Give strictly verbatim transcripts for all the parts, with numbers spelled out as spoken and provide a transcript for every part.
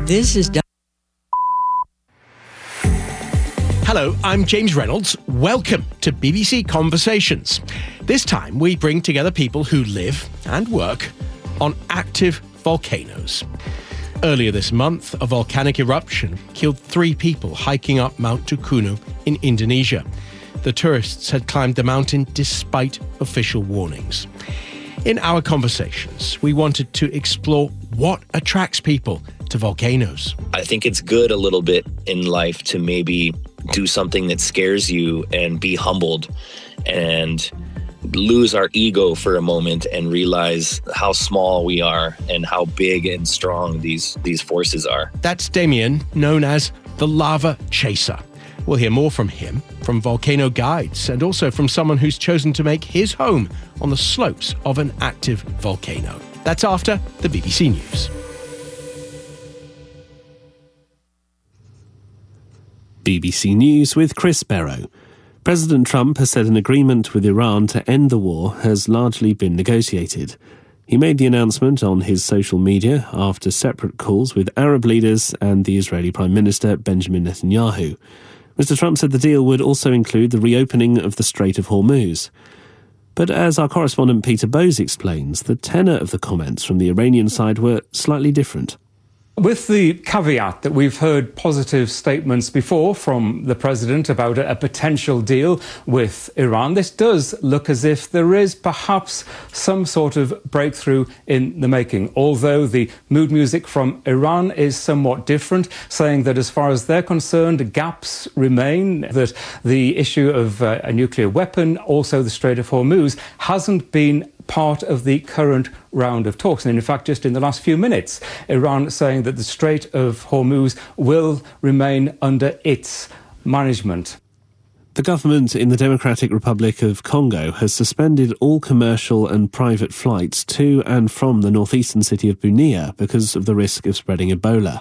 This is... Hello, I'm James Reynolds. Welcome to B B C Conversations. This time we bring together people who live and work on active volcanoes. Earlier this month, a volcanic eruption killed three people hiking up Mount Tukunu in Indonesia. The tourists had climbed the mountain despite official warnings. In our conversations, we wanted to explore what attracts people to volcanoes. I think it's good a little bit in life to maybe do something that scares you and be humbled and lose our ego for a moment and realize how small we are and how big and strong these, these forces are. That's Damien, known as the Lava Chaser. We'll hear more from him, from volcano guides, and also from someone who's chosen to make his home on the slopes of an active volcano. That's after the B B C News. B B C News with Chris Barrow. President Trump has said an agreement with Iran to end the war has largely been negotiated. He made the announcement on his social media after separate calls with Arab leaders and the Israeli Prime Minister Benjamin Netanyahu. Mister Trump said the deal would also include the reopening of the Strait of Hormuz. But as our correspondent Peter Bowes explains, the tenor of the comments from the Iranian side were slightly different. With the caveat that we've heard positive statements before from the president about a, a potential deal with Iran, this does look as if there is perhaps some sort of breakthrough in the making, although the mood music from Iran is somewhat different, saying that as far as they're concerned, gaps remain, that the issue of uh, a nuclear weapon, also the Strait of Hormuz, hasn't been part of the current round of talks. And in fact, just in the last few minutes, Iran saying that the Strait of Hormuz will remain under its management. The government in the Democratic Republic of Congo has suspended all commercial and private flights to and from the northeastern city of Bunia because of the risk of spreading Ebola.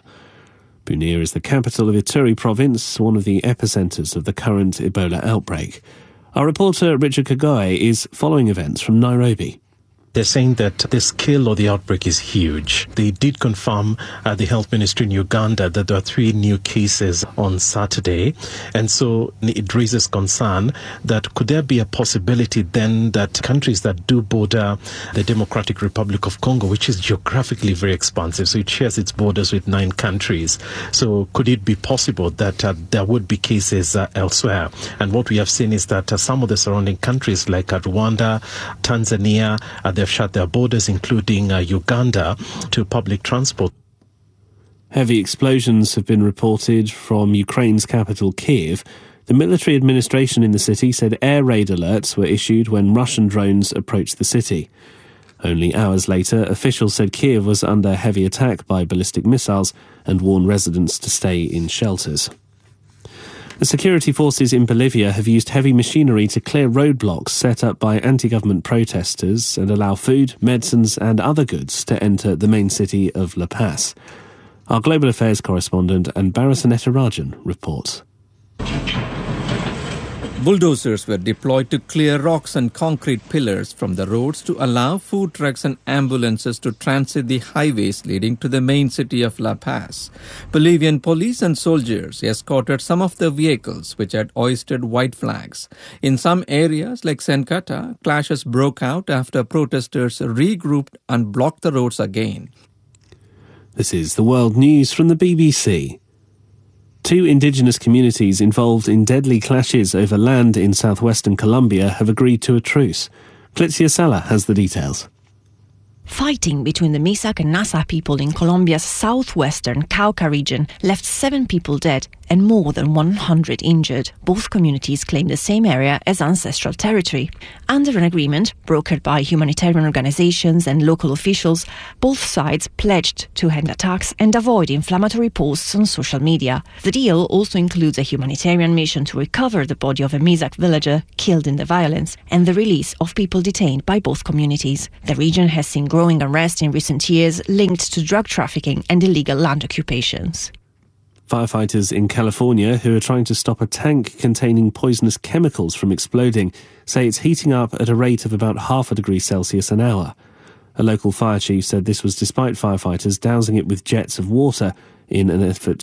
Bunia is the capital of Ituri province, one of the epicenters of the current Ebola outbreak. Our reporter Richard Kagai is following events from Nairobi. They're saying that the scale of the outbreak is huge. They did confirm at the health ministry in Uganda that there are three new cases on Saturday. And so it raises concern that could there be a possibility then that countries that do border the Democratic Republic of Congo, which is geographically very expansive, so it shares its borders with nine countries. So could it be possible that uh, there would be cases uh, elsewhere? And what we have seen is that uh, some of the surrounding countries like uh, Rwanda, Tanzania, uh, they've shut their borders, including uh, Uganda, to public transport. Heavy explosions have been reported from Ukraine's capital, Kyiv. The military administration in the city said air raid alerts were issued when Russian drones approached the city. Only hours later, officials said Kyiv was under heavy attack by ballistic missiles and warned residents to stay in shelters. The security forces in Bolivia have used heavy machinery to clear roadblocks set up by anti-government protesters and allow food, medicines and other goods to enter the main city of La Paz. Our Global Affairs correspondent Anbara Sanetarajan reports. Bulldozers were deployed to clear rocks and concrete pillars from the roads to allow food trucks and ambulances to transit the highways leading to the main city of La Paz. Bolivian police and soldiers escorted some of the vehicles which had hoisted white flags. In some areas like Sencata, clashes broke out after protesters regrouped and blocked the roads again. This is the World News from the B B C. Two indigenous communities involved in deadly clashes over land in southwestern Colombia have agreed to a truce. Clitzia Sala has the details. Fighting between the Misak and Nasa people in Colombia's southwestern Cauca region left seven people dead and more than one hundred injured. Both communities claim the same area as ancestral territory. Under an agreement brokered by humanitarian organizations and local officials, both sides pledged to end attacks and avoid inflammatory posts on social media. The deal also includes a humanitarian mission to recover the body of a Misak villager killed in the violence and the release of people detained by both communities. The region has seen growing unrest in recent years linked to drug trafficking and illegal land occupations. Firefighters in California who are trying to stop a tank containing poisonous chemicals from exploding say it's heating up at a rate of about half a degree Celsius an hour. A local fire chief said this was despite firefighters dousing it with jets of water in an effort.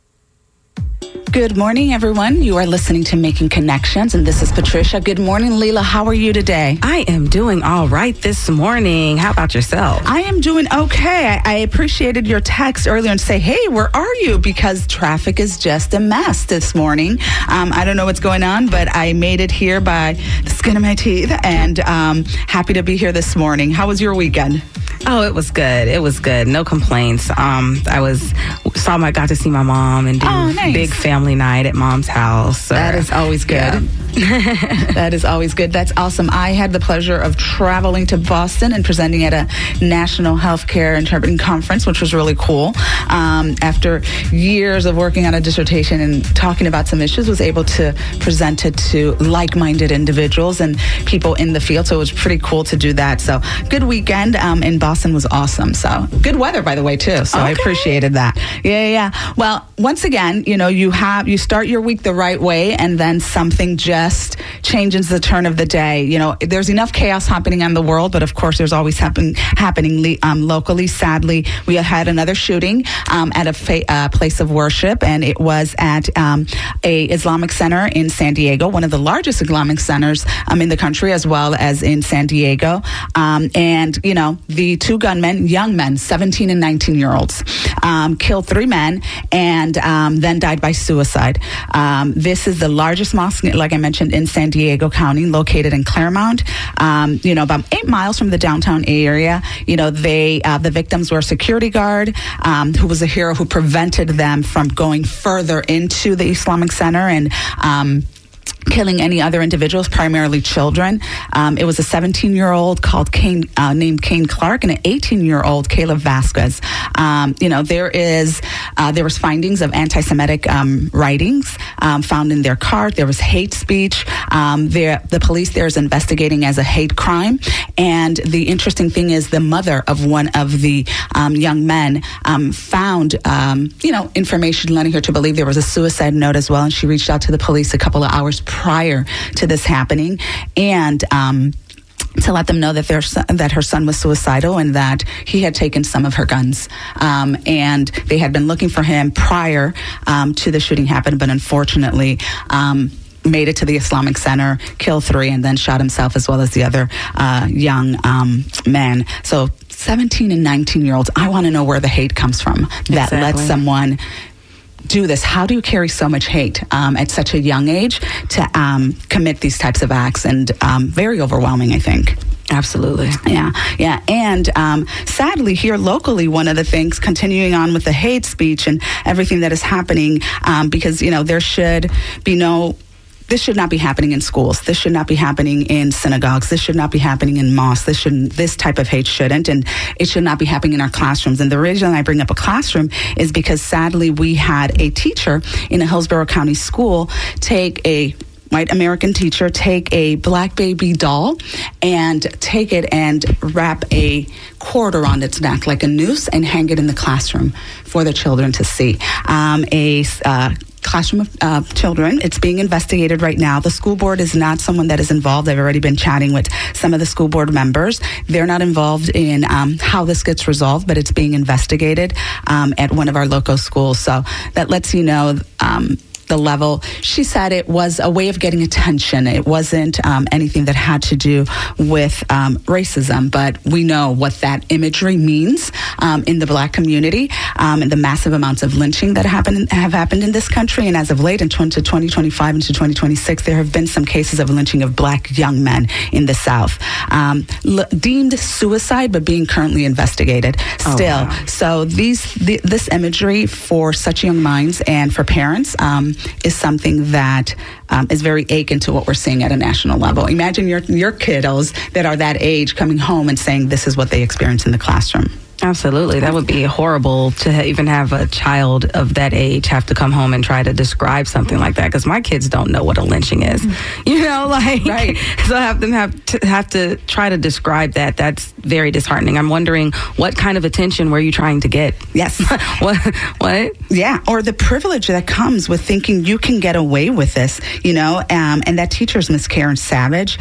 Good morning, everyone. You are listening to Making Connections, and this is Patricia. Good morning, Leela. How are you today? I am doing all right this morning. How about yourself? I am doing okay. I, I appreciated your text earlier and say, hey, where are you? Because traffic is just a mess this morning. Um, I don't know what's going on, but I made it here by the skin of my teeth, and um, happy to be here this morning. How was your weekend? Oh, it was good. It was good. No complaints. Um, I was saw my got to see my mom and do oh, nice. big family night at mom's house. Or, that is always good. Yeah. That is always good. That's awesome. I had the pleasure of traveling to Boston and presenting at a National Healthcare Interpreting Conference, which was really cool. Um, after years of working on a dissertation and talking about some issues, was able to present it to like-minded individuals and people in the field. So it was pretty cool to do that. So good weekend um, in Boston was awesome. So good weather, by the way, too. So okay. I appreciated that. Yeah, yeah. Well, once again, you know, you have you start your week the right way, and then something just changes the turn of the day. You know, there's enough chaos happening in the world, but of course, there's always happen, happening um, locally. Sadly, we had another shooting um, at a fa- uh, place of worship, and it was at um, a Islamic center in San Diego, one of the largest Islamic centers um, in the country, as well as in San Diego. Um, and you know, the two gunmen, young men, seventeen and nineteen year olds, um, killed three men and um, then died by suicide. Um, this is the largest mosque, like I mentioned, in San Diego County, located in Claremont. Um, you know, about eight miles from the downtown area. You know, they uh, the victims were a security guard um, who was a hero who prevented them from going further into the Islamic center and um, killing any other individuals, primarily children. Um, it was a seventeen-year-old called Kane, uh, named Kane Clark, and an eighteen-year-old Caleb Vasquez. Um, you know, there is uh, there was findings of anti-Semitic um, writings um, found in their car. There was hate speech. Um, there, the police there is investigating as a hate crime. And the interesting thing is, the mother of one of the um, young men um, found um, you know information leading her to believe there was a suicide note as well, and she reached out to the police a couple of hours prior to this happening, and um, to let them know that their son, that her son was suicidal and that he had taken some of her guns. Um, and they had been looking for him prior um, to the shooting happening, but unfortunately um, made it to the Islamic Center, killed three, and then shot himself as well as the other uh, young um, man. So seventeen and nineteen year olds, I want to know where the hate comes from that exactly. lets someone do this. How do you carry so much hate um, at such a young age to um, commit these types of acts? And um, very overwhelming, I think. Absolutely. Yeah, yeah. And um, sadly, here locally, one of the things, continuing on with the hate speech and everything that is happening, um, because, you know, there should be no... This should not be happening in schools. This should not be happening in synagogues. This should not be happening in mosques. This shouldn't. This type of hate shouldn't, and it should not be happening in our classrooms. And the reason I bring up a classroom is because sadly we had a teacher in a Hillsborough County school take a white American teacher take a black baby doll and take it and wrap a cord around its neck like a noose and hang it in the classroom for the children to see. Um, a uh, classroom of uh, children. It's being investigated right now. The school board is not someone that is involved. I've already been chatting with some of the school board members. They're not involved in um, how this gets resolved, but it's being investigated um, at one of our local schools. So that lets you know um, the level. She said it was a way of getting attention. It wasn't um, anything that had to do with um, racism, but we know what that imagery means um, in the black community um, and the massive amounts of lynching that happen, have happened in this country. And as of late, in twenty twenty-five into twenty twenty-six, there have been some cases of lynching of black young men in the South, um, l- deemed suicide, but being currently investigated still. Oh, wow. So these the, this imagery for such young minds and for parents um, is something that um, is very akin to what we're seeing at a national level. Imagine your your kiddos that are that age coming home and saying this is what they experience in the classroom. Absolutely. That would be horrible to ha- even have a child of that age have to come home and try to describe something like that, because my kids don't know what a lynching is. You know, like, right. So I have them have to have to try to describe that. That's very disheartening. I'm wondering, what kind of attention were you trying to get? Yes. what? What? Yeah. Or the privilege that comes with thinking you can get away with this, you know, um, and that teacher's Miss Karen Savage.